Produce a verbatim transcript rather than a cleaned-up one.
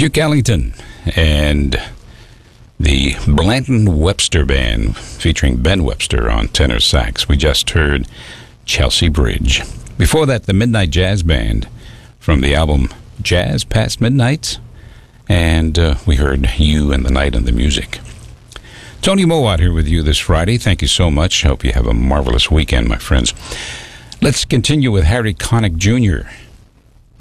Duke Ellington and the Blanton Webster Band featuring Ben Webster on tenor sax. We just heard Chelsea Bridge. Before that, the Midnight Jazz Band from the album Jazz Past Midnight. And uh, we heard You and the Night and the Music. Tony Mowat here with you this Friday. Thank you so much. Hope you have a marvelous weekend, my friends. Let's continue with Harry Connick Junior